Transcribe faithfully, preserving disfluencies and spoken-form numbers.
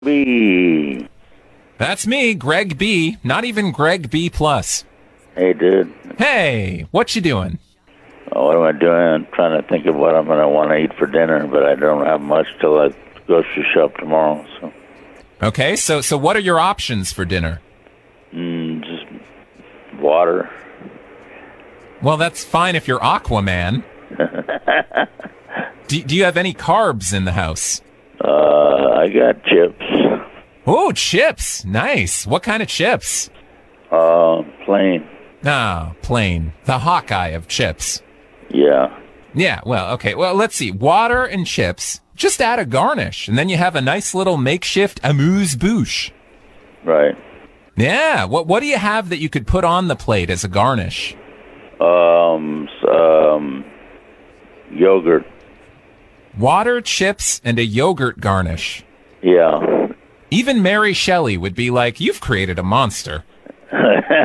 B. That's me, Greg B. Not even Greg B plus. Hey, dude. Hey, what you doing? Oh, what am I doing? I'm trying to think of what I'm going to want to eat for dinner, but I don't have much till I grocery shop tomorrow. So, Okay, so so what are your options for dinner? mm, just water. Well, that's fine if you're Aquaman. do, do you have any carbs in the house? Uh, I got chips. Oh, chips. Nice. What kind of chips? Uh, plain. Ah, plain. The Hawkeye of chips. Yeah. Yeah, well, okay. Well, let's see. Water and chips. Just add a garnish, and then you have a nice little makeshift amuse-bouche. Right. Yeah. What What do you have that you could put on the plate as a garnish? Um, s- um, yogurt. Water, chips, and a yogurt garnish. Yeah. Even Mary Shelley would be like, "You've created a monster."